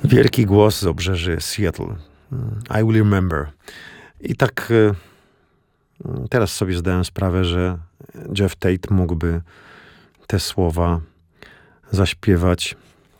Wielki głos z obrzeży Seattle. I will remember. I tak teraz sobie zdałem sprawę, że Jeff Tate mógłby te słowa zaśpiewać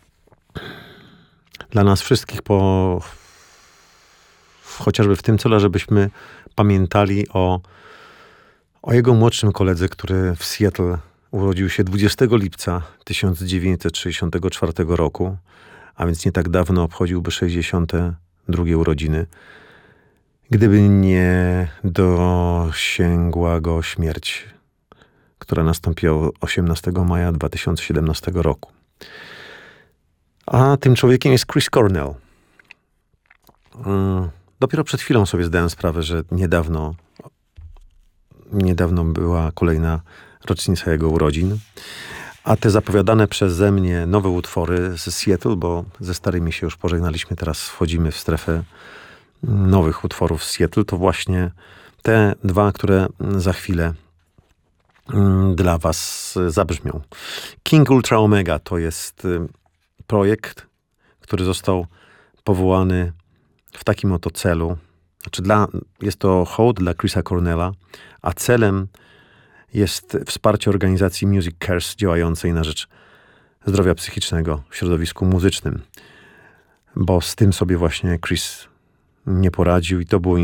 dla nas wszystkich, chociażby w tym celu, żebyśmy pamiętali o jego młodszym koledze, który w Seattle urodził się 20 lipca 1964 roku, a więc nie tak dawno obchodziłby 62 urodziny, gdyby nie dosięgła go śmierć, która nastąpiła 18 maja 2017 roku. A tym człowiekiem jest Chris Cornell. Dopiero przed chwilą sobie zdałem sprawę, że niedawno była kolejna rocznica jego urodzin. A te zapowiadane przeze mnie nowe utwory z Seattle, bo ze starymi się już pożegnaliśmy, teraz wchodzimy w strefę nowych utworów z Seattle, to właśnie te dwa, które za chwilę dla was zabrzmią. King Ultra Omega to jest projekt, który został powołany w takim oto celu. Jest to hołd dla Chrisa Cornella, a celem jest wsparcie organizacji Music Cares działającej na rzecz zdrowia psychicznego w środowisku muzycznym. Bo z tym sobie właśnie Chris nie poradził i to było